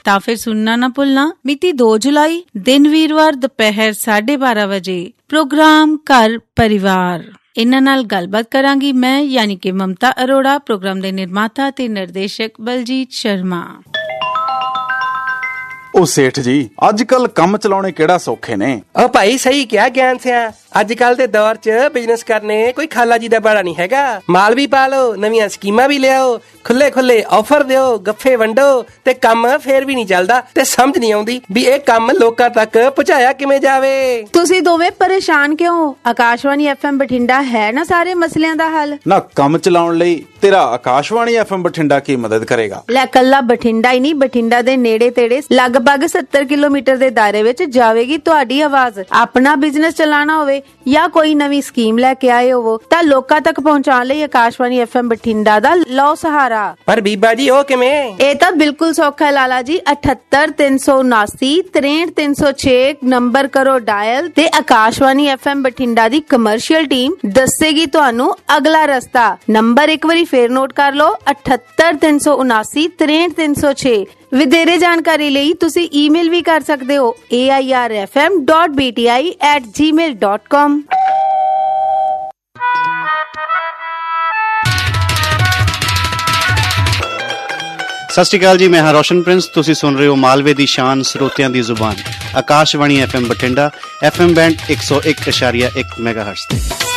ਤਾਂ ਫਿਰ ਸੁਣਨਾ ਨਾ ਭੁੱਲਣਾ। ਮਿਤੀ 2 ਜੁਲਾਈ, ਦਿਨ ਵੀਰਵਾਰ, ਦੁਪਹਿਰ 12:30 ਵਜੇ। ਪ੍ਰੋਗਰਾਮ ਘਰ ਪਰਿਵਾਰ। ਇਹਨਾਂ ਨਾਲ ਗੱਲਬਾਤ ਕਰਾਂਗੀ ਮੈਂ ਯਾਨੀ ਕਿ ਮਮਤਾ ਅਰੋੜਾ, ਪ੍ਰੋਗਰਾਮ ਦੇ ਨਿਰਮਾਤਾ ਤੇ ਨਿਰਦੇਸ਼ਕ ਬਲਜੀਤ ਸ਼ਰਮਾ। ਉਹ ਸੇਠ ਜੀ, ਅੱਜ ਕੱਲ ਕੰਮ ਚਲਾਉਣੇ ਕਿਹੜਾ ਸੌਖੇ ਨੇ। ਉਹ ਭਾਈ ਸਹੀ ਕਿਹਾ ਗਿਆਨ ਸਿਆ। ਅੱਜ ਕੱਲ ਦੇ ਦੌਰ 'ਚ ਬਿਜ਼ਨਸ ਕਰਨੇ ਕੋਈ ਖਾਲਾ ਜੀ ਦਾ ਬਾੜਾ ਨਹੀਂ ਹੈਗਾ। ਮਾਲ ਵੀ ਪਾ ਲਓ, ਨਵੀਆਂ ਸਕੀਮਾਂ ਵੀ ਲਿਆਓ, ਖੁੱਲੇ ਆਫਰ ਦਿਓ, ਗੱਫੇ ਵੰਡੋ ਤੇ ਕੰਮ ਫੇਰ ਵੀ ਨਹੀਂ ਚੱਲਦਾ ਤੇ ਸਮਝ ਨਹੀਂ ਆਉਂਦੀ ਵੀ ਇਹ ਕੰਮ ਲੋਕਾਂ ਤੱਕ ਪਹੁੰਚਾਇਆ ਕਿਵੇਂ ਜਾਵੇ। ਤੁਸੀਂ ਦੋਵੇਂ ਪਰੇਸ਼ਾਨ ਕਿਉਂ? ਆਕਾਸ਼ਵਾਣੀ FM ਬਠਿੰਡਾ ਹੈ ਨਾ ਸਾਰੇ ਮਸਲਿਆਂ ਦਾ ਹੱਲ। ਨਾ ਕੰਮ ਚਲਾਉਣ ਲਈ ਤੇਰਾ ਆਕਾਸ਼ਵਾਣੀ FM ਬਠਿੰਡਾ ਕੀ ਮਦਦ ਕਰੇਗਾ? ਲੈ ਕੱਲਾ ਬਠਿੰਡਾ ਹੀ ਨਹੀਂ, ਬਠਿੰਡਾ ਦੇ ਨੇੜੇ ਤੇੜੇ ਲਗਭਗ 70 ਕਿਲੋਮੀਟਰ ਦੇ ਦਾਇਰੇ ਵਿੱਚ ਜਾਵੇਗੀ ਤੁਹਾਡੀ ਆਵਾਜ਼। ਆਪਣਾ ਬਿਜ਼ਨਸ ਚਲਾਉਣਾ ਹੋਵੇ ਜਾਂ ਕੋਈ ਨਵੀਂ ਸਕੀਮ ਲੈ ਕੇ ਆਏ ਹੋਵੋ ਤਾਂ ਲੋਕਾਂ ਤੱਕ ਪਹੁੰਚਾਉਣ ਲਈ ਆਕਾਸ਼ਵਾਣੀ FM ਬਠਿੰਡਾ ਦਾ ਲਓ ਸਹਾਰਾ। ਪਰ ਬੀਬਾ ਜੀ ਉਹ ਕਿਵੇਂ? ਇਹ ਤਾਂ ਬਿਲਕੁਲ ਸੌਖਾ ਹੈ ਲਾਲਾ ਜੀ। 78379 63306 ਨੰਬਰ ਕਰੋ ਡਾਇਲ ਤੇ ਆਕਾਸ਼ਵਾਣੀ FM ਬਠਿੰਡਾ ਦੀ ਕਮਰਸ਼ੀਅਲ ਟੀਮ ਦੱਸੇਗੀ ਤੁਹਾਨੂੰ ਅਗਲਾ ਰਸਤਾ। ਨੰਬਰ ਇੱਕ ਵਾਰੀ ਫੇਰ ਨੋਟ ਕਰ ਲਓ, 78379 63306। ਵਧੇਰੇ ਜਾਣਕਾਰੀ ਲਈ ਤੁਸੀਂ ਈਮੇਲ ਵੀ ਕਰ ਸਕਦੇ ਹੋ airfm.bti@gmail.com। ਸਤਿ ਸ਼੍ਰੀ ਅਕਾਲ ਜੀ, ਮੈਂ ਹਾਂ ਰੋਸ਼ਨ ਪ੍ਰਿੰਸ। ਤੁਸੀਂ ਸੁਣ ਰਹੇ ਹੋ ਮਾਲਵੇ ਦੀ ਸ਼ਾਨ, ਸਰੋਤਿਆਂ ਦੀ ਜ਼ੁਬਾਨ, Akashvani FM Bathinda, FM band 101.1 ਮੈਗਾਹਰਟਜ਼ ਤੇ।